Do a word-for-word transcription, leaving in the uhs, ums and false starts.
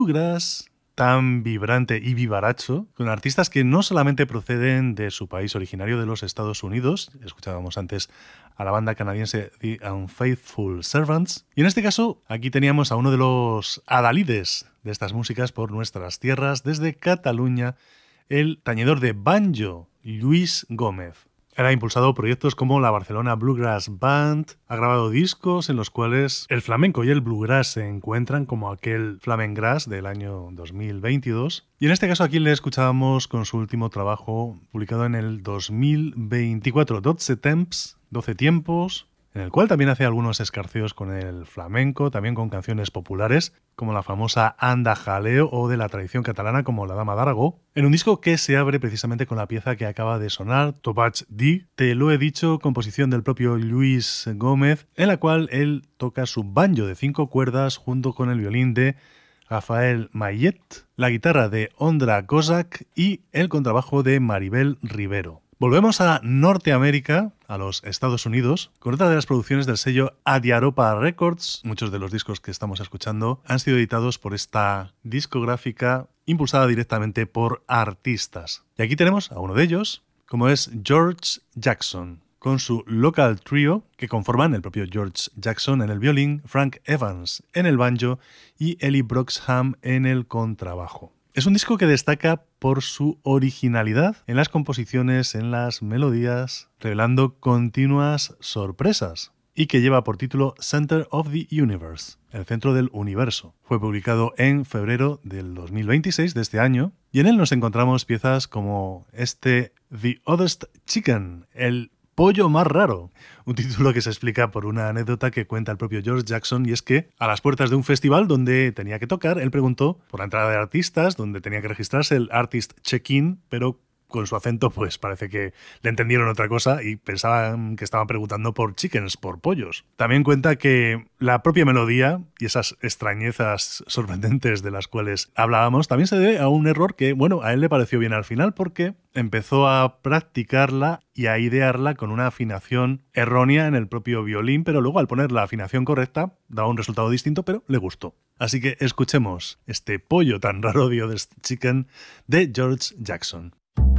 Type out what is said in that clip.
bluegrass tan vibrante y vivaracho, con artistas que no solamente proceden de su país originario de los Estados Unidos, escuchábamos antes a la banda canadiense The Unfaithful Servants, y en este caso aquí teníamos a uno de los adalides de estas músicas por nuestras tierras, desde Cataluña, el tañedor de banjo, Lluís Gómez. Él ha impulsado proyectos como la Barcelona Bluegrass Band, ha grabado discos en los cuales el flamenco y el bluegrass se encuentran, como aquel Flamengrass del año dos mil veintidós. Y en este caso aquí le escuchábamos con su último trabajo publicado en el dos mil veinticuatro, doce Temps, doce tiempos, en el cual también hace algunos escarceos con el flamenco, también con canciones populares, como la famosa Anda Jaleo o de la tradición catalana como La Dama d'Aragó, en un disco que se abre precisamente con la pieza que acaba de sonar, Topach Di, te lo he dicho, composición del propio Lluís Gómez, en la cual él toca su banjo de cinco cuerdas junto con el violín de Rafael Mayet, la guitarra de Ondra Kozak y el contrabajo de Maribel Rivero. Volvemos a Norteamérica, a los Estados Unidos, con otra de las producciones del sello Adiaropa Records. Muchos de los discos que estamos escuchando han sido editados por esta discográfica impulsada directamente por artistas. Y aquí tenemos a uno de ellos, como es George Jackson, con su Local Trio, que conforman el propio George Jackson en el violín, Frank Evans en el banjo y Ellie Broxham en el contrabajo. Es un disco que destaca por su originalidad en las composiciones, en las melodías, revelando continuas sorpresas, y que lleva por título Center of the Universe, el centro del universo. Fue publicado en febrero del dos mil veintiséis de este año, y en él nos encontramos piezas como este The Oddest Chicken, el pollo más raro, un título que se explica por una anécdota que cuenta el propio George Jackson, y es que a las puertas de un festival donde tenía que tocar, él preguntó por la entrada de artistas, donde tenía que registrarse el Artist Check-in, pero con su acento pues parece que le entendieron otra cosa y pensaban que estaban preguntando por chickens, por pollos. También cuenta que la propia melodía y esas extrañezas sorprendentes de las cuales hablábamos también se debe a un error que, bueno, a él le pareció bien al final porque empezó a practicarla y a idearla con una afinación errónea en el propio violín, pero luego al poner la afinación correcta daba un resultado distinto, pero le gustó. Así que escuchemos este pollo tan raro, The Oddest Chicken, de George Jackson.